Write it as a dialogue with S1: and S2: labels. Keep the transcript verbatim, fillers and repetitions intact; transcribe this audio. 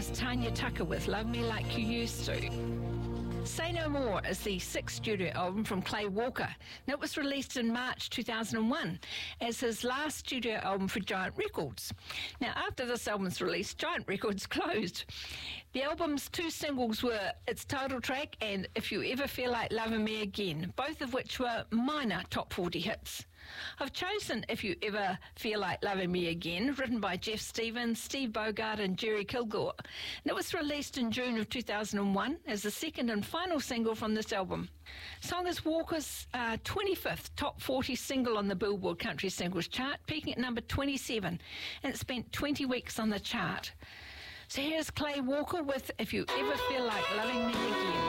S1: is Tanya Tucker with Love Me Like You Used To. Say No More is the sixth studio album from Clay Walker, and it was released in March two thousand one as his last studio album for Giant Records. Now, after this album's release, Giant Records closed. The album's two singles were its title track and If You Ever Feel Like Loving Me Again, both of which were minor top forty hits. I've chosen If You Ever Feel Like Loving Me Again, written by Jeff Stevens, Steve Bogart and Jerry Kilgore. And it was released in June of two thousand one as the second and final single from this album. The song is Walker's uh, twenty-fifth top forty single on the Billboard Country Singles chart, peaking at number twenty-seven, and it spent twenty weeks on the chart. So here's Clay Walker with If You Ever Feel Like Loving Me Again.